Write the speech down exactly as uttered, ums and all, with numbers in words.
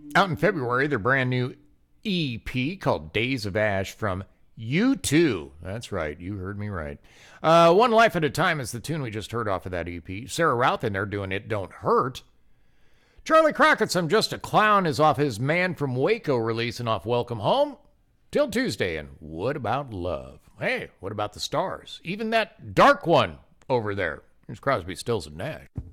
Out in February, their brand new E P called Days of Ash from U two. That's right, you heard me right. Uh, One Life at a Time is the tune we just heard off of that E P. Sarah Routh in there doing It Don't Hurt. Charlie Crockett's I'm Just a Clown is off his Man from Waco release and off Welcome Home. Till Tuesday, and What About Love? Hey, what about the stars? Even that dark one over there. Here's Crosby, Stills, and Nash.